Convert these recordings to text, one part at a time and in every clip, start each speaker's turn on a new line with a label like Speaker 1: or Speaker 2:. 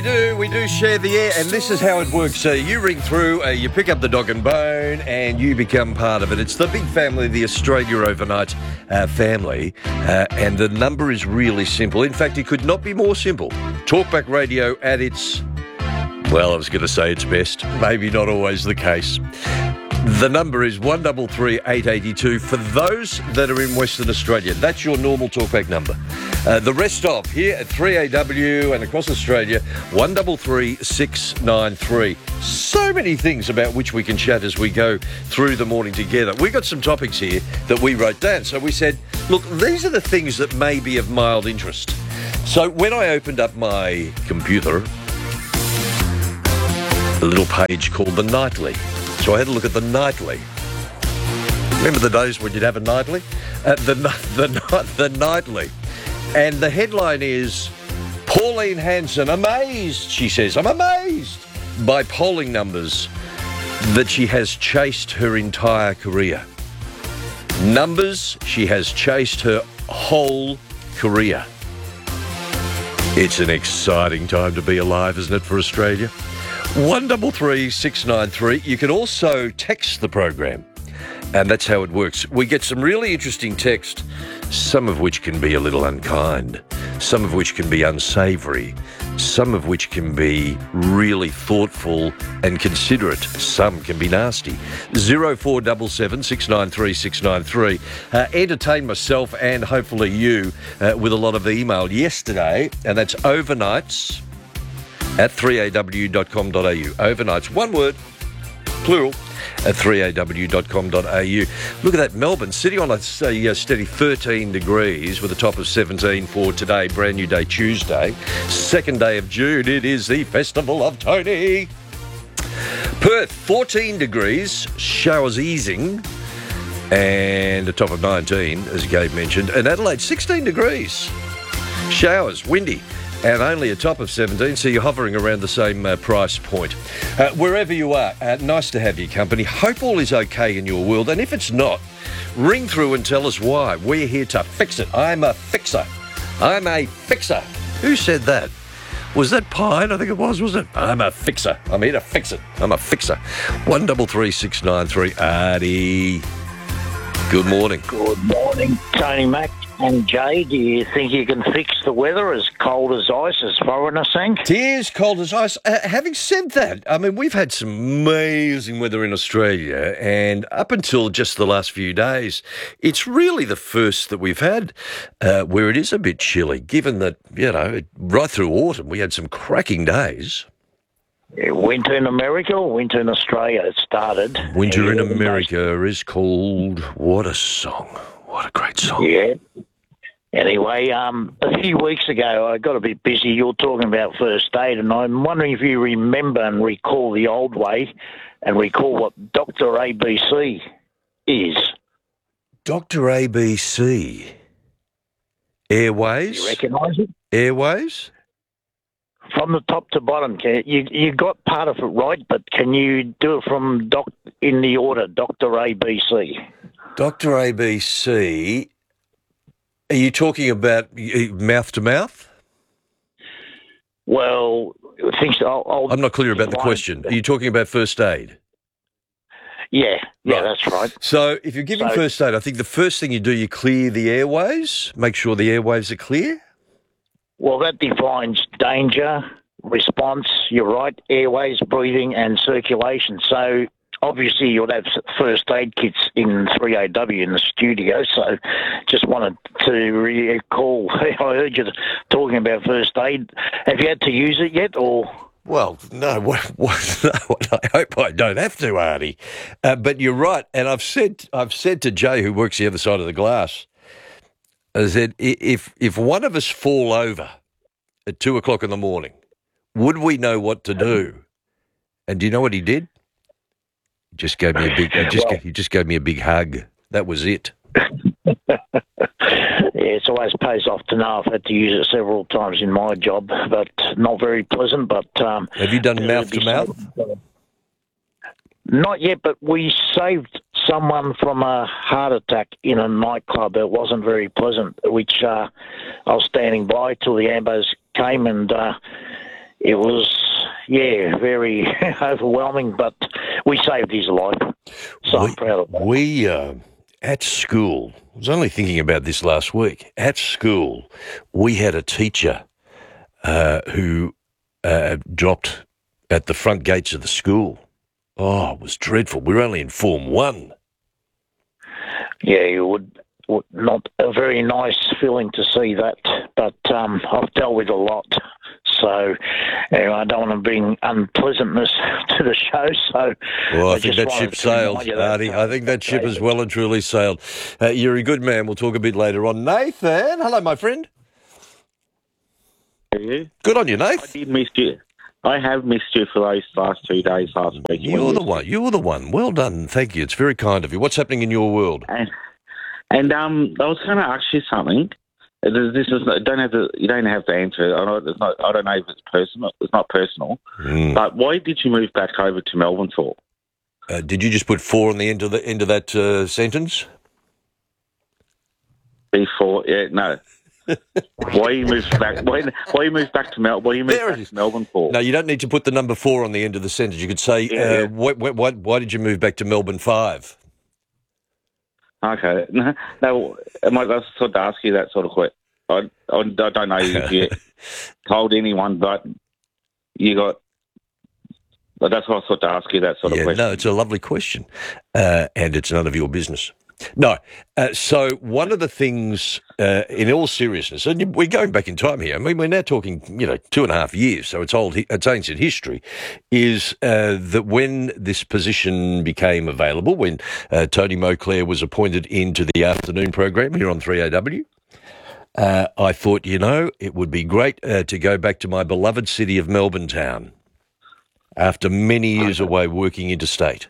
Speaker 1: We do share the air, and this is how it works. You ring through, you pick up the dog and bone, and you become part of it. It's the big family, the Australia Overnight family, and the number is really simple. In fact, it could not be more simple. Talkback Radio at its, well, I was going to say its best. Maybe not always the case. The number is 133 882 for those that are in Western Australia. That's your normal talkback number. The rest of here at 3AW and across Australia, 133 693. So many things about which we can chat as we go through the morning together. We got some topics here that we wrote down. So we said, look, these are the things that may be of mild interest. So when I opened up my computer, a little page called The Nightly. So I had a look at The Nightly. Remember the days when you'd have a nightly? The Nightly. And the headline is, Pauline Hanson amazed, she says. I'm amazed by polling numbers that she has chased her entire career. Numbers she has chased her whole career. It's an exciting time to be alive, isn't it, for Australia? 133 693. You can also text the program, and that's how it works. We get some really interesting text, some of which can be a little unkind, some of which can be unsavoury, some of which can be really thoughtful and considerate. Some can be nasty. 0477 693 693. Entertain myself and hopefully you with a lot of email yesterday, and that's overnights at 3aw.com.au. Overnights, one word, plural, at 3aw.com.au. Look at that, Melbourne, sitting on a steady 13 degrees with a top of 17 for today, brand new day, Tuesday, 2nd day of June. It is the Festival of Tony. Perth, 14 degrees, showers easing, and a top of 19, as Gabe mentioned. And Adelaide, 16 degrees, showers, windy, and only a top of 17, so you're hovering around the same price point. Wherever you are, nice to have your company. Hope all is okay in your world, and if it's not, ring through and tell us why. We're here to fix it. I'm a fixer. I'm a fixer. Who said that? Was that Pine? I think it was, wasn't it? I'm a fixer. I'm here to fix it. I'm a fixer. 133 693. Artie. Good morning.
Speaker 2: Good morning, Tony Mac and Jay. Do you think you can fix the weather as cold as ice, as foreigners sing?
Speaker 1: It is cold as ice. Having said that, I mean, we've had some amazing weather in Australia, and up until just the last few days, it's really the first that we've had where it is a bit chilly, given that, you know, right through autumn, we had some cracking days.
Speaker 2: Winter in America or winter in Australia, it started.
Speaker 1: Winter in America is cold. What a song. What a great song.
Speaker 2: Yeah. Anyway, a few weeks ago, I got a bit busy. You're talking about first aid, and I'm wondering if you remember and recall the old way and recall what Dr. ABC is. Dr.
Speaker 1: ABC? Airways?
Speaker 2: You recognise it?
Speaker 1: Airways?
Speaker 2: From the top to bottom, you got part of it right, but can you do it from in the order, Dr. ABC?
Speaker 1: Dr. ABC, are you talking about mouth to mouth?
Speaker 2: Well,
Speaker 1: I'm not clear about the question. Are you talking about first aid?
Speaker 2: Yeah,
Speaker 1: right.
Speaker 2: That's right.
Speaker 1: So if you're giving first aid, I think the first thing you do, you clear the airways, make sure the airways are clear.
Speaker 2: Well, that defines danger, response, you're right, airways, breathing and circulation. So obviously you'll have first aid kits in 3AW in the studio, so just wanted to recall, I heard you talking about first aid. Have you had to use it yet, or...?
Speaker 1: Well, no, no, I hope I don't have to, Artie. But you're right, and I've said to Jay, who works the other side of the glass, I said, if one of us fall over at 2 o'clock in the morning, would we know what to do? And do you know what he did? He just gave me a big. He just gave me a big hug. That was it.
Speaker 2: Yeah, it always pays off to know. I've had to use it several times in my job, but not very pleasant. But
Speaker 1: have you done mouth to mouth?
Speaker 2: Not yet, but we saved someone from a heart attack in a nightclub. It wasn't very pleasant, which I was standing by till the ambos came, and It was, very overwhelming, but we saved his life. So I'm proud of that.
Speaker 1: We, at school, I was only thinking about this last week. At school, we had a teacher who dropped at the front gates of the school. Oh, it was dreadful. We were only in Form 1.
Speaker 2: Yeah, you would not a very nice feeling to see that, but I've dealt with a lot. So anyway, I don't want to bring unpleasantness to the show. So
Speaker 1: well, I think that ship sailed, Artie. I think that ship has well and truly sailed. You're a good man. We'll talk a bit later on. Nathan, hello, my friend.
Speaker 3: How are you?
Speaker 1: Good on you, Nathan.
Speaker 3: I did miss you. I have missed you for those last 2 days last week.
Speaker 1: You're the one. You're the one. Well done. Thank you. It's very kind of you. What's happening in your world?
Speaker 3: And I was going to ask you something. This is you don't have to answer it. I don't know if it's personal. It's not personal. But why did you move back over to Melbourne for?
Speaker 1: Did you just put 4 on the end of that sentence?
Speaker 3: Before, no. Why you moved back? Why you moved back to Melbourne? Why you moved back to Melbourne for?
Speaker 1: No, you don't need to put the number 4 on the end of the sentence. You could say, why did you move back to Melbourne 5?
Speaker 3: Okay. No, I was sort of ask you that sort of question. I don't know if you told anyone, but you got. But that's why I thought to ask you that sort of question.
Speaker 1: No, it's a lovely question, and it's none of your business. No. So one of the things, in all seriousness, and we're going back in time here. I mean, we're now talking, 2.5 years, so it's ancient history. Is that when this position became available, when Tony Moclair was appointed into the afternoon program here on 3AW, I thought, it would be great to go back to my beloved city of Melbourne town after many years away working interstate.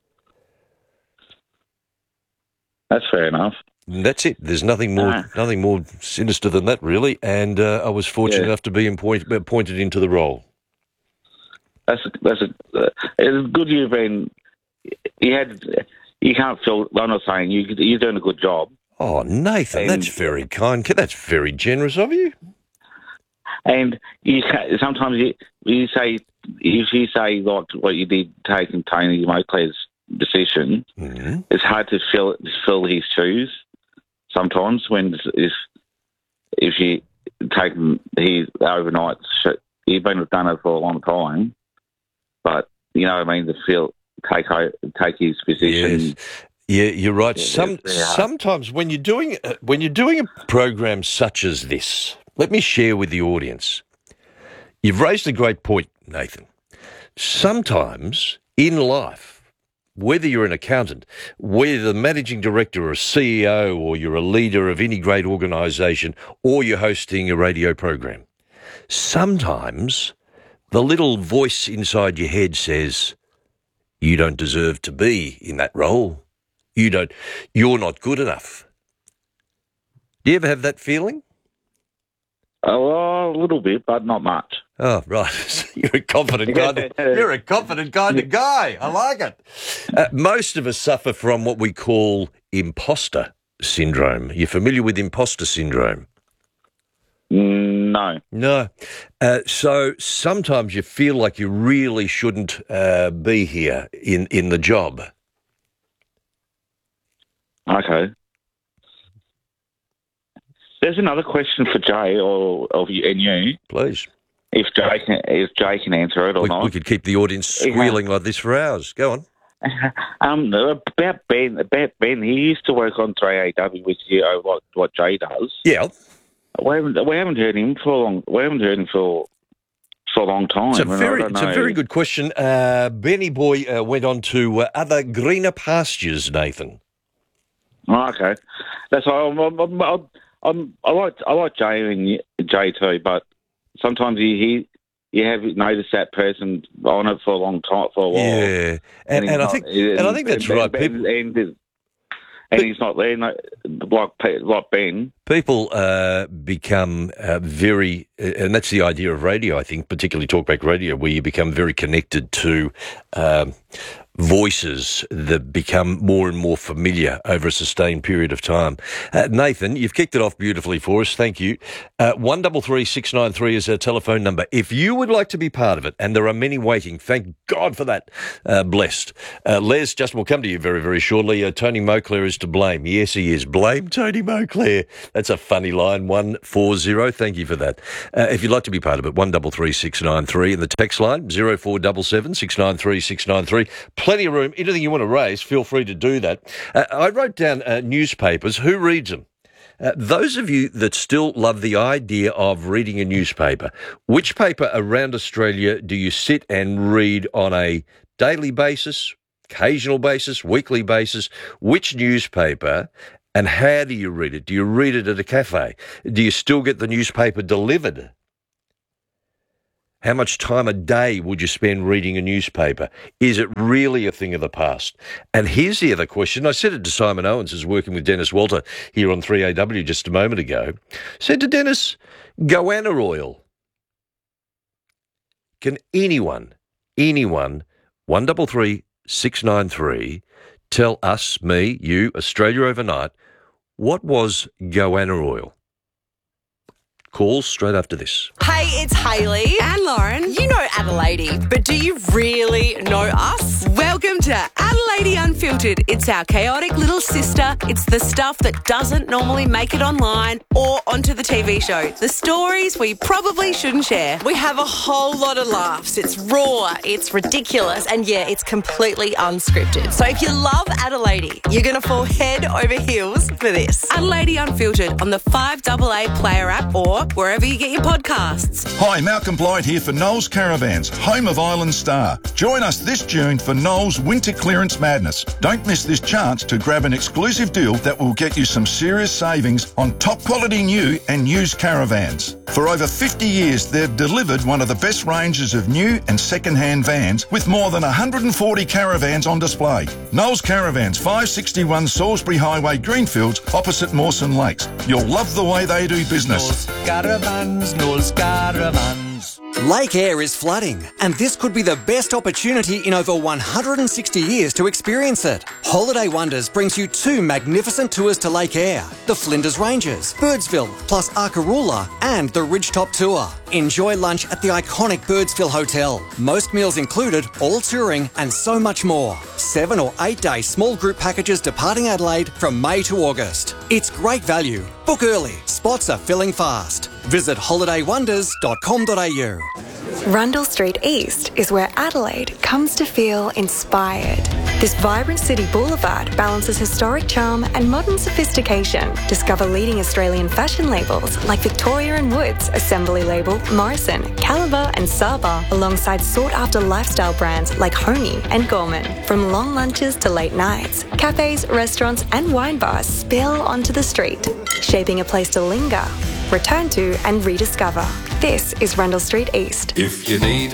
Speaker 3: That's fair enough.
Speaker 1: That's it. There's nothing more sinister than that, really. And I was fortunate enough to be appointed into the role.
Speaker 3: It's good you've been. You can't feel. I'm not saying you're doing a good job.
Speaker 1: Oh, Nathan, that's very kind. That's very generous of you.
Speaker 3: And sometimes you say like what you did taking Tony Moclair's decision, it's hard to fill his shoes sometimes when if you take his overnight, you've been done it for a long time, but you know what I mean, to take his position.
Speaker 1: Yes. Yeah, you're right. Sometimes when you're doing a program such as this, let me share with the audience. You've raised a great point, Nathan. Sometimes in life, whether you're an accountant, whether the managing director or a CEO, or you're a leader of any great organisation, or you're hosting a radio program, sometimes the little voice inside your head says, you don't deserve to be in that role. You're not good enough. Do you ever have that feeling?
Speaker 3: Oh, a little bit, but not much.
Speaker 1: Oh, right. You're a confident guy. You're a confident kind of guy. I like it. Most of us suffer from what we call imposter syndrome. You're familiar with imposter syndrome?
Speaker 3: No.
Speaker 1: No. So sometimes you feel like you really shouldn't be here in the job.
Speaker 3: Okay. There's another question for Jay and you.
Speaker 1: Please.
Speaker 3: If Jay can answer it or not.
Speaker 1: We could keep the audience squealing like this for hours. Go on.
Speaker 3: About Ben, he used to work on 3AW with you, what Jay does.
Speaker 1: Yeah.
Speaker 3: We haven't heard him for a long. We haven't heard him for a long time.
Speaker 1: It's a very good question. Benny boy went on to other greener pastures, Nathan.
Speaker 3: Oh, okay, that's why I like Jay too, but sometimes you have noticed that person on it for a long time, for a while.
Speaker 1: Yeah, and I think that's right.
Speaker 3: And he's not there, like Ben.
Speaker 1: People become very, and that's the idea of radio, I think, particularly talkback radio, where you become very connected to voices that become more and more familiar over a sustained period of time. Nathan, you've kicked it off beautifully for us. Thank you. 133 693 is our telephone number. If you would like to be part of it, and there are many waiting, thank God for that, blessed. Les, Justin will come to you very, very shortly. Tony Moclair is to blame. Yes, he is. Blame Tony Moclair. That's a funny line, 140. Thank you for that. If you'd like to be part of it, 133 693 in the text line, 0477 693 693. Plenty of room. Anything you want to raise, feel free to do that. I wrote down newspapers. Who reads them? Those of you that still love the idea of reading a newspaper, which paper around Australia do you sit and read on a daily basis, occasional basis, weekly basis? Which newspaper, and how do you read it? Do you read it at a cafe? Do you still get the newspaper delivered? How much time a day would you spend reading a newspaper? Is it really a thing of the past? And here's the other question. I said it to Simon Owens, who's working with Dennis Walter here on 3AW just a moment ago. Said to Dennis, goanna oil. Can anyone, 133 693, tell us, me, you, Australia Overnight, what was goanna oil? Calls straight after this.
Speaker 4: Hey, it's Hayley and Lauren. You know Adelaide, but do you really know us? Welcome to Adelaide Unfiltered. It's our chaotic little sister. It's the stuff that doesn't normally make it online or onto the TV show. The stories we probably shouldn't share. We have a whole lot of laughs. It's raw, it's ridiculous, and yeah, it's completely unscripted. So if you love Adelaide, you're going to fall head over heels for this. Adelaide Unfiltered on the 5AA Player app or wherever you get your podcasts.
Speaker 5: Hi, Malcolm Blight here for Knowles Caravans, home of Island Star. Join us this June for Knowles Winter Clearance Madness. Don't miss this chance to grab an exclusive deal that will get you some serious savings on top quality new and used caravans. For over 50 years, they've delivered one of the best ranges of new and second-hand vans with more than 140 caravans on display. Knowles Caravans, 561 Salisbury Highway, Greenfields, opposite Mawson Lakes. You'll love the way they do business.
Speaker 6: Knowles Caravans. Lake Eyre is flooding, and this could be the best opportunity in over 160 years to experience it. Holiday Wonders brings you 2 magnificent tours to Lake Eyre, the Flinders Ranges, Birdsville, plus Arkaroola, and the Ridgetop Tour. Enjoy lunch at the iconic Birdsville Hotel. Most meals included, all touring, and so much more. 7 or 8 day small group packages departing Adelaide from May to August. It's great value. Book early. Spots are filling fast. Visit holidaywonders.com.au.
Speaker 7: Rundle Street East is where Adelaide comes to feel inspired. This vibrant city boulevard balances historic charm and modern sophistication. Discover leading Australian fashion labels like Victoria & Woods, Assembly Label, Morrison, Caliber and Saba, alongside sought-after lifestyle brands like Honey and Gorman. From long lunches to late nights, cafes, restaurants and wine bars spill onto the street, shaping a place to linger, return to and rediscover. This is Rundle Street East.
Speaker 8: If you need